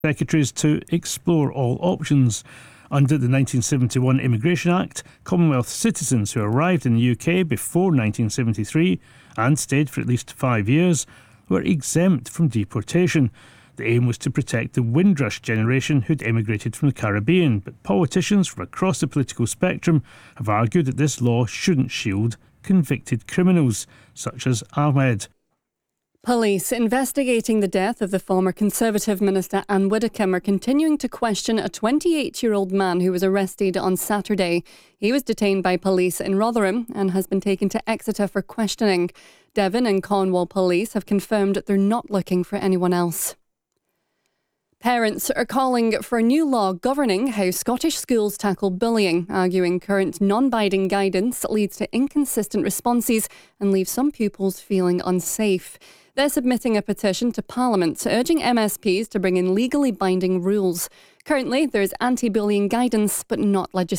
secretaries to explore all options. Under the 1971 Immigration Act, Commonwealth citizens who arrived in the UK before 1973 and stayed for at least 5 years were exempt from deportation. The aim was to protect the Windrush generation who'd emigrated from the Caribbean, but politicians from across the political spectrum have argued that this law shouldn't shield convicted criminals, such as Ahmed. Police investigating the death of the former Conservative Minister Anne Widdecombe are continuing to question a 28-year-old man who was arrested on Saturday. He was detained by police in Rotherham and has been taken to Exeter for questioning. Devon and Cornwall police have confirmed they're not looking for anyone else. Parents are calling for a new law governing how Scottish schools tackle bullying, arguing current non-binding guidance leads to inconsistent responses and leaves some pupils feeling unsafe. They're submitting a petition to Parliament urging MSPs to bring in legally binding rules. Currently, there's anti-bullying guidance but not legislation.